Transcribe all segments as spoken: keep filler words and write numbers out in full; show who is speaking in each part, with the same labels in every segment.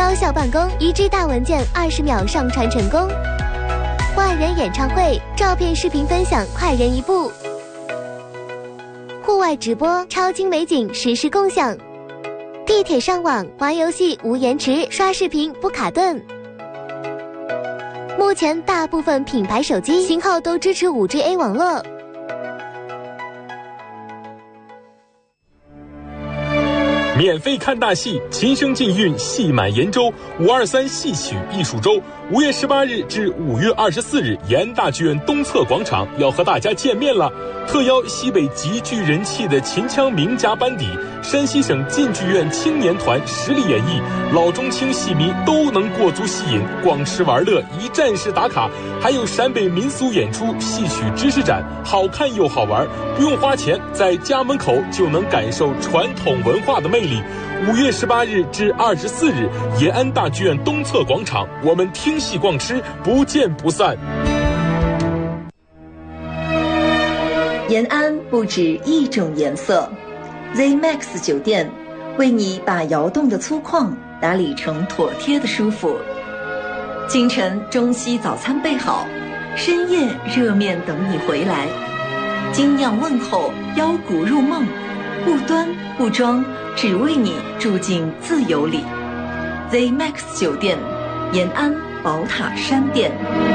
Speaker 1: 高效办公，一 G 大文件二十秒上传成功。万人演唱会，照片视频分享快人一步。户外直播，超精美景实时共享。地铁上网玩游戏无延迟，刷视频不卡顿。目前大部分品牌手机型号都支持 五 G A 网络。
Speaker 2: 免费看大戏，琴声竞韵，戏满延州五二三戏曲艺术周，五月十八日至五月二十四日，延安大剧院东侧广场要和大家见面了。特邀西北极具人气的秦腔名家班底，山西省晋剧院青年团实力演绎，老中青戏迷都能过足戏瘾，逛吃玩乐，一站式打卡。还有陕北民俗演出、戏曲知识展，好看又好玩，不用花钱，在家门口就能感受传统文化的魅力。五月十八日至二十四日，延安大剧院东侧广场，我们听戏逛吃，不见不散。
Speaker 3: 延安不止一种颜色 ，Z Max 酒店为你把窑洞的粗犷打理成妥帖的舒服。清晨中西早餐备好，深夜热面等你回来。精酿问候，腰鼓入梦，不端不装，只为你住进自由里。Z Max 酒店，延安宝塔山店。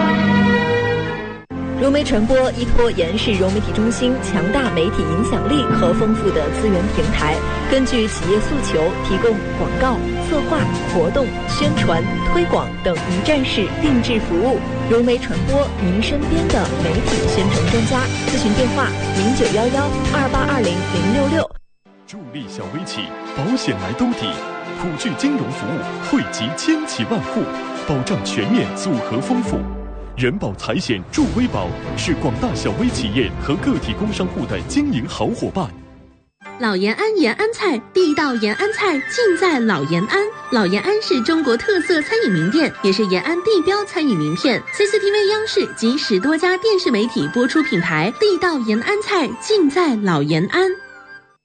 Speaker 4: 融媒传播依托延市融媒体中心强大媒体影响力和丰富的资源平台，根据企业诉求，提供广告、策划、活动、宣传、推广等一站式定制服务。融媒传播，您身边的媒体宣传专家。咨询电话：零九幺幺二八二零零六六。
Speaker 5: 助力小微企，保险来兜底，普聚金融服务惠及千企万户，保障全面，组合丰富。人保财险助微保是广大小微企业和个体工商户的经营好伙伴。
Speaker 6: 老延安延安菜，地道延安菜尽在老延安。老延安是中国特色餐饮名店，也是延安地标餐饮名片。C C T V 央视及十多家电视媒体播出品牌，地道延安菜尽在老延安。